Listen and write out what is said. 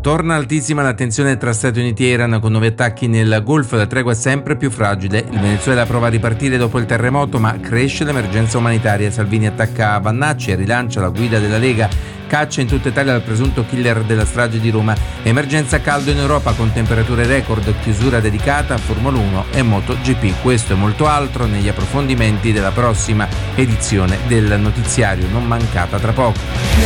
Torna altissima la tensione tra Stati Uniti e Iran con nuovi attacchi nel Golfo, la tregua è sempre più fragile. Il Venezuela prova a ripartire dopo il terremoto, ma cresce l'emergenza umanitaria. Salvini attacca Vannacci e rilancia la guida della Lega. Caccia in tutta Italia dal presunto killer della strage di Roma. Emergenza caldo in Europa con temperature record, chiusura dedicata a Formula 1 e MotoGP. Questo e molto altro negli approfondimenti della prossima edizione del notiziario, non mancata tra poco.